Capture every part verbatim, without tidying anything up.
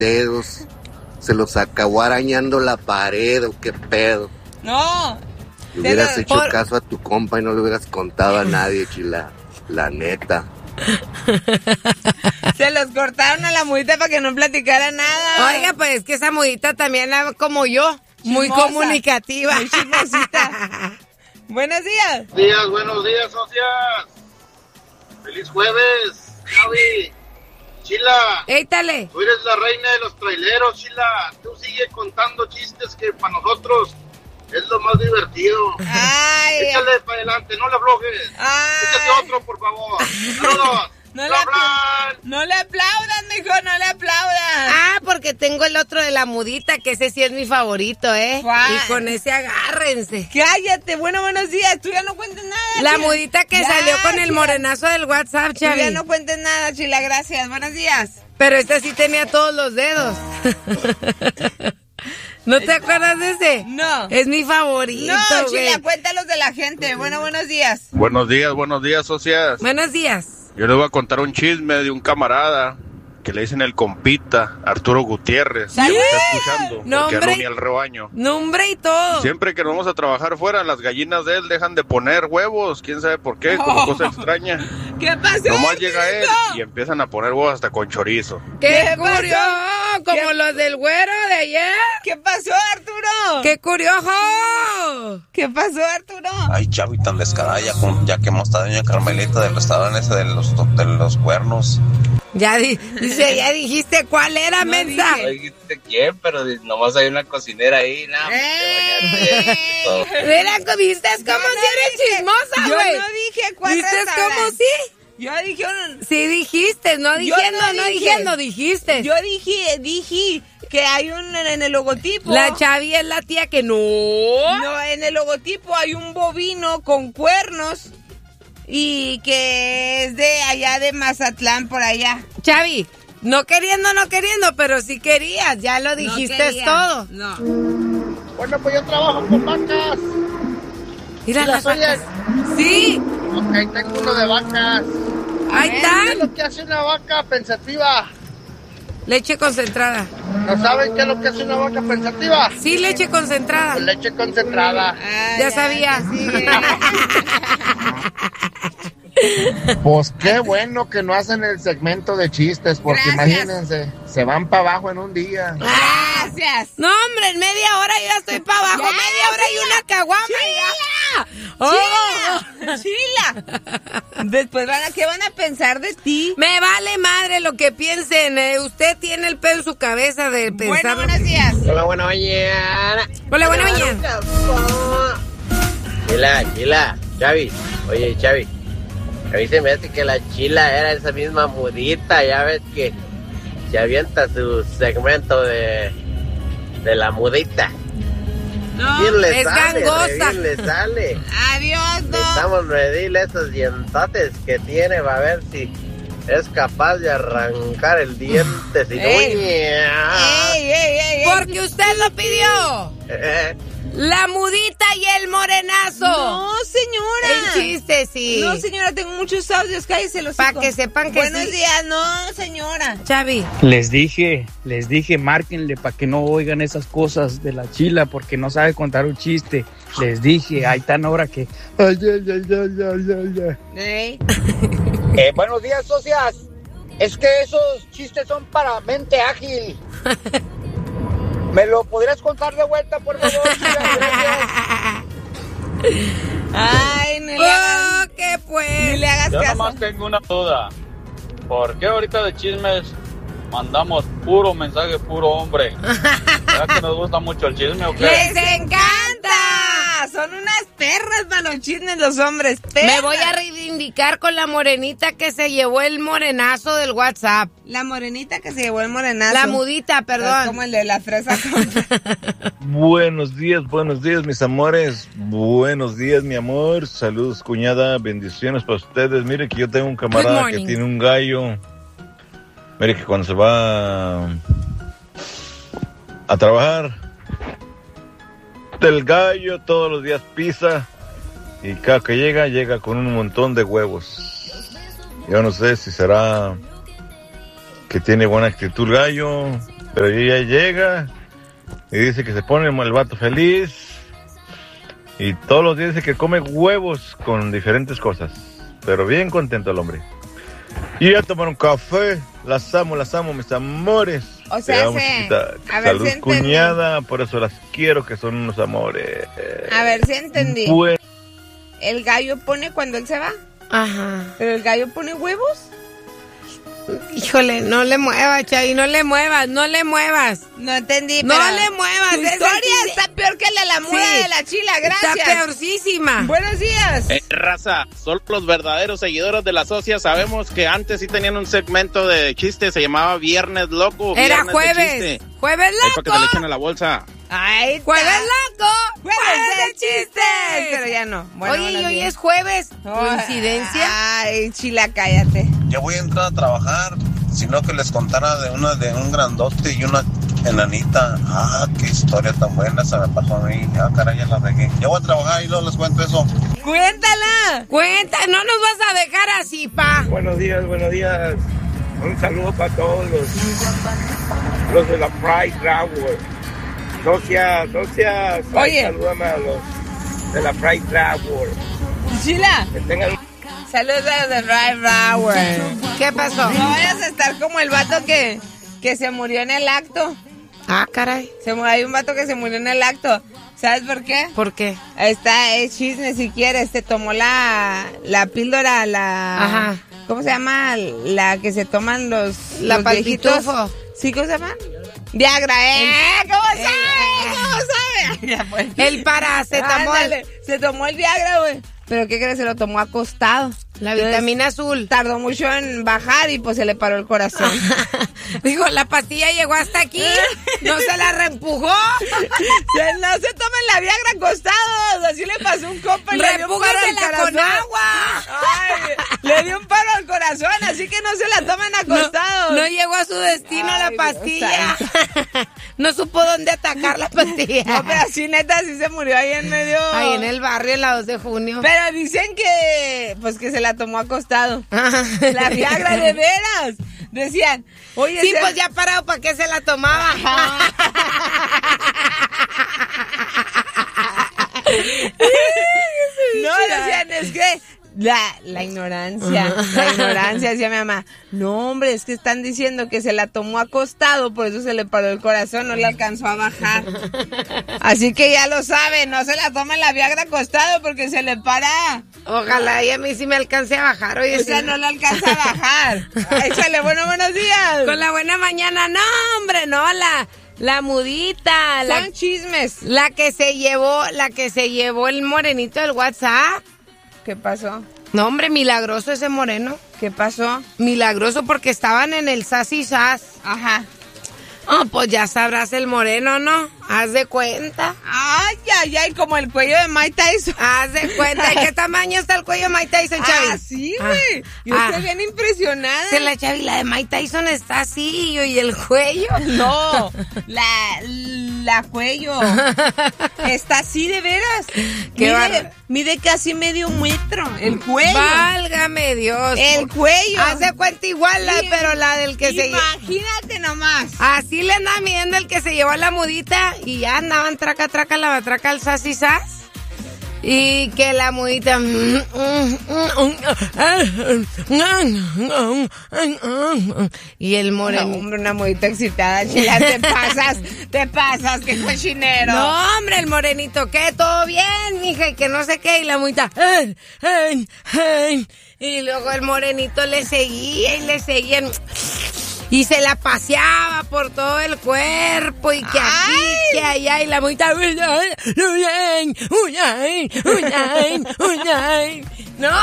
dedos. ¿Se los acabó arañando la pared o qué pedo? No. Le hubieras lo, hecho por... caso a tu compa y no le hubieras contado a nadie, Chila. La neta. Se los cortaron a la mudita para que no platicara nada. Oiga, pues es que esa mudita también era como yo, chismosa, muy comunicativa. Muy chismosita. Buenos días. Buenos días, buenos días, socias. Feliz jueves, Javi. Chila. Éitale. Tú eres la reina de los traileros, Chila. Tú sigue contando chistes que para nosotros es lo más divertido. Ay. Échale para adelante, no le aflojes. Ay. Échate otro, por favor. Saludos. No le, apl- no le aplaudan, mijo, no le aplaudan. Ah, porque tengo el otro de la mudita, que ese sí es mi favorito, ¿eh? ¿Cuál? Y con ese agárrense. Cállate, bueno, buenos días, tú ya no cuentes nada. La Chila. mudita que ya, salió con el Chila. morenazo del WhatsApp, Chavi. Tú ya no cuentes nada, Chila, gracias, buenos días. Pero esta sí tenía todos los dedos. ¿No te acuerdas de ese? No. Es mi favorito, No, güey. Chila, cuéntalos de la gente. Bueno, buenos días. Buenos días, buenos días, socias. Buenos días. Yo les voy a contar un chisme de un camarada que le dicen el compita, Arturo Gutiérrez. ¿Sí? Que me está escuchando, porque Nombre. no ni al rebaño. Nombre y todo. Siempre que nos vamos a trabajar fuera, las gallinas de él dejan de poner huevos, quién sabe por qué, como Oh. cosa extraña. ¿Qué pasó? Nomás llega él Arturito? y empiezan a poner huevos hasta con chorizo. ¡Qué, ¿Qué curioso! pasó? Como ¿Qué? los del güero de ayer. ¿Qué pasó, Arturo? ¡Qué curioso! ¿Qué pasó, Arturo? Ay, Chavi, tan descarada, ya, con, ya quemó esta doña Carmelita del restaurante ese de los, de los cuernos. Ya di, dice, ya dijiste cuál era, No mensa. dije. No dijiste quién, pero nomás hay una cocinera ahí, nada. ¡Eh! Mira, viste Yo cómo no si eres dije- chismosa, Yo güey. no dije cuál ¿Viste restaurante. cómo sí? Yo dije un... Sí dijiste, no Yo diciendo, no no, dije. diciendo, dijiste. Yo dije, dije que hay un en el logotipo. La Chavi es la tía que no. No, en el logotipo hay un bovino con cuernos y que es de allá de Mazatlán, por allá. Chavi, no queriendo, no queriendo, pero sí querías, ya lo dijiste No quería. todo. No. Bueno, pues yo trabajo con vacas. Mira ¿Sí las las oyes? vacas. Sí, Ok, tengo uno de vacas. ahí ¿Qué es están. lo que hace una vaca pensativa? Leche concentrada. ¿No saben qué es lo que hace una vaca pensativa? Sí, leche concentrada. Pues leche concentrada. Ah, Ya sabía. sigue. Pues qué bueno que no hacen el segmento de chistes, porque Gracias. imagínense, se van para abajo en un día. Gracias. No, hombre, en media hora ya estoy para abajo. Ya, media hora y una caguama. ¡Chila! Oh. ¡Chila! Después van a, ¿qué van a pensar de ti? Me vale madre lo que piensen. eh. Usted tiene el pedo en su cabeza de pensar. Bueno, lo buenos que- días. Hola, buena mañana. Hola, buena mañana. Chila, Chila, Chavi. Oye, Chavi. A mí se me hace que la Chila era esa misma mudita. Ya ves que se avienta su segmento de, de la mudita. No, Bien le es sale, gangosa. re bien le sale. adiós, no. Necesitamos medirle esos dientotes que tiene para ver si es capaz de arrancar el diente sin Ey. uña. Ey, ey, ey, ey. Porque usted lo pidió. Eh, La mudita y el morenazo. No, señora. El chiste, sí. No, señora, tengo muchos audios, cállese los Pa' que sepan que Buenos sí. días, no, señora. Chavi. Les dije, les dije, márquenle para que no oigan esas cosas de la Chila porque no sabe contar un chiste. Les dije, ahí tan ahora que... Ay, ay, ay, ay, ay, ay, ay. Ey. Eh, buenos días, socias. Es que esos chistes son para mente ágil. ¿Me lo podrías contar de vuelta, por favor? Gracias. Ay, no le hagas, Oh, qué ni pues. le hagas Yo caso. nomás tengo una duda. ¿Por qué ahorita de chismes mandamos puro mensaje, puro hombre? ¿Verdad que nos gusta mucho el chisme o qué? ¡Les encanta! Son unas perras para los chismes los hombres. Perras. Me voy a reivindicar con la morenita que se llevó el morenazo del WhatsApp. La morenita que se llevó el morenazo. La mudita, Es perdón. como el de la fresa con... Buenos días, buenos días, mis amores. Buenos días, mi amor. Saludos, cuñada. Bendiciones para ustedes. Mire que yo tengo un Good camarada morning. que tiene un gallo. Mire que cuando se va a trabajar, del gallo todos los días pisa y cada que llega, llega con un montón de huevos. Yo no sé si será que tiene buena actitud el gallo Pero ella llega y dice que se pone el vato feliz y todos los días dice que come huevos con diferentes cosas. Pero bien contento el hombre. Y a tomar un café. Las amo, las amo, mis amores. O sea, Te amo, se... chiquita. a ver Salud, si entendí. cuñada, por eso las quiero, que son unos amores. A ver si entendí. Bueno. El gallo pone cuando él se va. Ajá. ¿Pero el gallo pone huevos? Híjole, no le muevas, Chavi, no le muevas, no le muevas. No entendí, No pero le muevas. tu esa historia sí- está peor que la de la muda Sí. de la chila, gracias. Está peorcísima. Buenos días. Eh, raza, solo los verdaderos seguidores de la socia sabemos que antes sí tenían un segmento de chistes, se llamaba Viernes Loco. Era Viernes de jueves. chiste. Jueves Ahí para que loco. se le echen a la bolsa. Ay, está. Jueves loco. Jueves de chistes. chistes. Pero ya no. Bueno, Oye, buenos y hoy días. es jueves. Oh, ¿Coincidencia? Ay, chila, cállate. Ya voy a entrar a trabajar, sino que les contara de una de un grandote y una enanita. Ah, qué historia tan buena se me pasó a mí. Ah, caray, ya la regué. Ya voy a trabajar y luego les cuento eso. Cuéntala. Cuenta, no nos vas a dejar así, pa. Buenos días, buenos días. Un saludo para todos los, los de la Pride Tower. Socias, socias. Oye. Salúdame a los de la Pride Tower. Chila. Que tengan... Saludos a los de Drive Hour. ¿Qué pasó? No vayas a estar como el vato que, que se murió en el acto. Ah, caray. Se mu- hay un vato que se murió en el acto. ¿Sabes por qué? ¿Por qué? Está es chisme si quieres. Se tomó la, la píldora, la... Ajá. ¿Cómo se llama? La que se toman los, La los viejitos. palpitufo. ¿Sí? ¿Cómo se llaman? Viagra, ¿eh? ¿Cómo sabe? ¿Cómo sabe? Ya, pues. El paracetamol. Ándale, se tomó el Viagra, güey. ¿Pero qué crees? Se lo tomó acostado. La Entonces, vitamina azul. Tardó mucho en bajar y pues se le paró el corazón. Digo, la pastilla llegó hasta aquí. No se la reempujó. Se- no se tomen la Viagra acostados. Así le pasó un compa y le dio un paro al Repújatela corazón. con agua. Ay, le dio un paro al corazón, así que no se la tomen acostados. No, no llegó a su destino Ay, la Dios pastilla. santo. No supo dónde atacar la pastilla. No, pero así neta, así se murió ahí en medio. Ahí en el barrio, en la dos de junio. Pero dicen que, pues que se la tomó acostado. La Viagra, de veras. Decían, oye, Sí, se- pues ya parado, ¿para qué se la tomaba? No, decían, es que la, la ignorancia, la ignorancia, decía mi mamá. No, hombre, es que están diciendo que se la tomó acostado, por eso se le paró el corazón, no le alcanzó a bajar. Así que ya lo saben, no se la tomen la Viagra acostado porque se le para. Ojalá y a mí sí me alcance a bajar. Oye, O sea, sí. no le alcanza a bajar. Échale, bueno, buenos días. Con la buena mañana, no, hombre, no, la, la mudita, la, Son chismes. la que se llevó, la que se llevó el morenito del WhatsApp. ¿Qué pasó? No, hombre, milagroso ese moreno. ¿Qué pasó? Milagroso porque estaban en el sas y sas. Ajá. Oh, pues ya sabrás el moreno, ¿no? Haz de cuenta. Ay, ay, ay, como el cuello de Mike Tyson. Haz de cuenta. ¿De qué tamaño está el cuello de Mike Tyson, Chavi? Ah, sí, güey. Yo Ah. estoy bien impresionada. Que la Chavi, la de Mike Tyson está así, y el cuello. No, la, la cuello. Está así de veras. Qué Mide, bárbaro. mide casi medio metro. El cuello. Válgame Dios. El cuello. Haz de cuenta igual, la, Sí. pero la del que se... Imagínate nomás. Así le andaba midiendo el que se llevó a la mudita y ya andaban traca, traca, la matraca al sas y sas. Y que la mudita... Y el No, moreno... hombre, una mudita excitada, chila, te pasas, te pasas, qué cochinero. No, hombre, el morenito, ¿qué? ¿Todo bien, mija? Y que no sé qué, y la mudita... "Ay, ay, ay". Y luego el morenito le seguía y le seguía... Y se la paseaba por todo el cuerpo y que aquí, ¡Ay! que allá, y la mudita... "Uy, ay, uy, ay, uy, ay, uy, ay, uy, ay". No.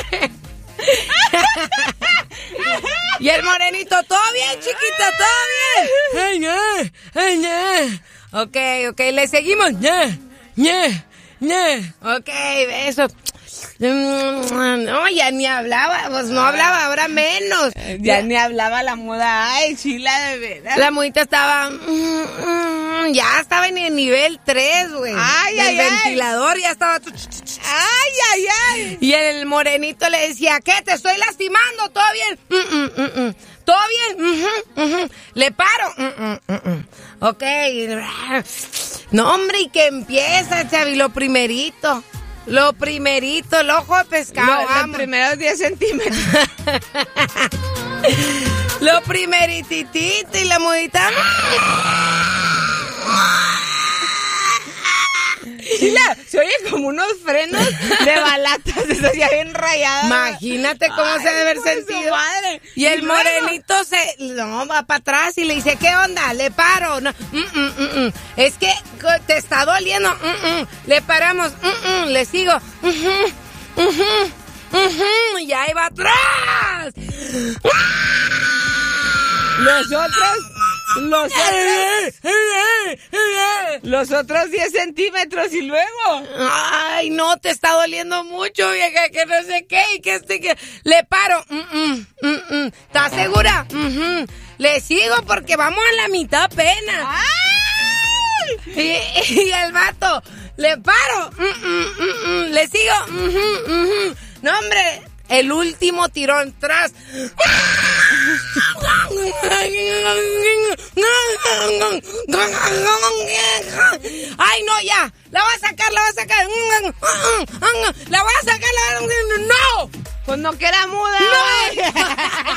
Y el morenito, todo bien, chiquita, todo bien. Ay, ay, ay, ay. Ok, ok, le seguimos. Ya, ya, ya. Ok, beso. No, ya ni hablaba, pues no hablaba, ahora menos. Ya ni hablaba la muda. Ay, chila, de veras. La mudita estaba... mm, mm, ya estaba en el nivel tres, güey. Ay, Del ay, ay. ventilador ya estaba... Ay, ay, ay. Y el morenito le decía, ¿qué? ¿Te estoy lastimando? ¿Todo bien? Mm, mm, mm, mm. ¿Todo bien? Uh-huh, uh-huh. ¿Le paro? Uh-uh, uh-uh. Ok. No, hombre, ¿y qué empieza, Chavi? Lo primerito. Lo primerito, el ojo de pescado. Los no, primeros diez centímetros. Lo primerititito y la mudita. Chila, se oye como unos frenos de balatas, esas ya bien rayadas. Imagínate cómo Ay, se debe haber sentido. Madre. Y el ¿Y luego? morenito se, no, va para atrás y le dice, ¿qué onda? ¿Le paro? No, mm, mm, mm, mm. Es que te está doliendo. Mm, mm. Le paramos. Mm, mm. Le sigo. Uh-huh, uh-huh, uh-huh. Y ahí va atrás. Los otros... Los otros, los otros diez centímetros y luego. Ay, no, te está doliendo mucho, vieja, que no sé qué, y que este, que le paro. Mm-mm, mm-mm. ¿Estás segura? Mm-hmm. Le sigo porque vamos a la mitad apenas. Y, y el vato, le paro. Mm-mm, mm-mm. Le sigo. Mm-hmm, mm-hmm. No, hombre. El último tirón tras. Ay, no, ya. La voy a sacar, la voy a sacar. La voy a sacar, la voy a... ¡No! Pues no, que era muda. ¡No!